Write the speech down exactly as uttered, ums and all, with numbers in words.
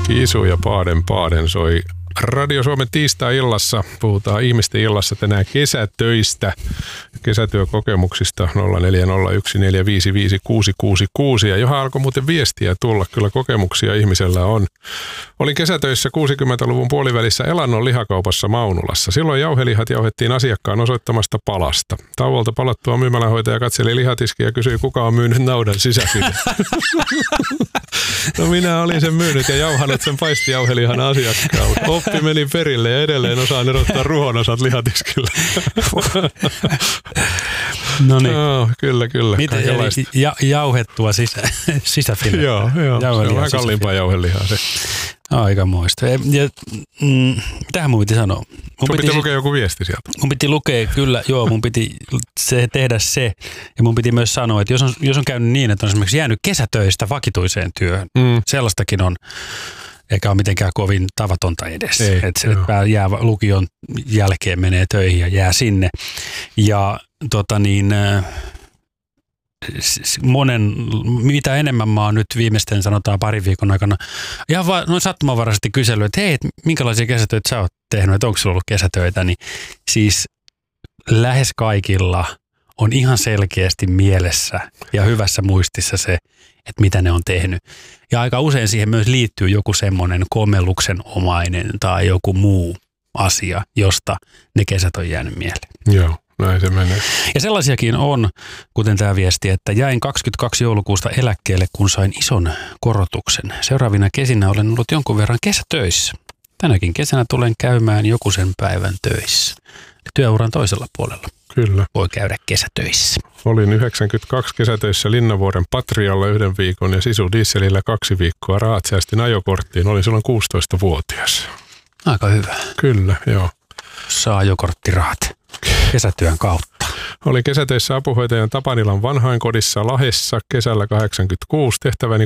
Kisu ja Paaden Paaden soi Radio Suomen tiistai-illassa. Puhutaan ihmisten illassa tänään kesätöistä, kesätyökokemuksista nolla neljä nolla yksi neljä viisi viisi kuusi kuusi kuusi. Ja johon alkoi muuten viestiä tulla, kyllä kokemuksia ihmisellä on. Olin kesätöissä kuusikymmentäluvun puolivälissä Elannon lihakaupassa Maunulassa. Silloin jauhelihat jauhettiin asiakkaan osoittamasta palasta. Tauolta palattua myymälänhoitaja katseli lihatiskiä ja kysyi, kuka on myynyt naudan sisäfille. No minä olin sen myynyt ja jauhanut sen paistijauhelihan asiakkaalle. Oppi meni perille ja edelleen osaan erottaa ruohonosat lihatiskille. No niin. Oh, kyllä, kyllä. Miten ja, jauhettua sisä, sisäfille? Joo, joo. Se on vähän kalliimpaa jauhelihaa se. Aikamoista. Ja, mm, mitähän mun piti sanoa? Mun Sun piti, piti lukea joku viesti sieltä. Mun piti lukea, kyllä, joo, mun piti se, tehdä se. Ja mun piti myös sanoa, että jos on, jos on käynyt niin, että on esimerkiksi jäänyt kesätöistä vakituiseen työhön, mm. sellaistakin on, eikä ole mitenkään kovin tavatonta edes. Ei, että se että jää lukion jälkeen, menee töihin ja jää sinne. Ja tota niin... monen, mitä enemmän mä oon nyt viimeisten sanotaan parin viikon aikana ihan vaan noin sattumanvaraisesti kysellyt, että hei, että minkälaisia kesätöitä sä oot tehnyt, että onko sulla ollut kesätöitä, niin siis lähes kaikilla on ihan selkeästi mielessä ja hyvässä muistissa se, että mitä ne on tehnyt. Ja aika usein siihen myös liittyy joku semmoinen komelluksenomainen tai joku muu asia, josta ne kesät on jäänyt mieleen. Joo. Näin se menee. Ja sellaisiakin on, kuten tämä viesti, että jäin kaksikymmentäkaksi joulukuusta eläkkeelle, kun sain ison korotuksen. Seuraavina kesinä olen ollut jonkun verran kesätöissä. Tänäkin kesänä tulen käymään joku sen päivän töissä. Työuran toisella puolella. Kyllä. Voi käydä kesätöissä. Olin yhdeksänkymmentäkaksi kesätöissä Linnavuoren Patrialla yhden viikon ja Sisu Dieselillä kaksi viikkoa. Rahat säästin ajokorttiin. Olin silloin kuusitoistavuotias. Aika hyvä. Kyllä, joo. Saa ajokorttirahat. Kesätyön kautta. Olin kesätöissä apuhoitajan Tapanilan vanhainkodissa Lahdessa kesällä kahdeksankymmentäkuusi. Tehtäväni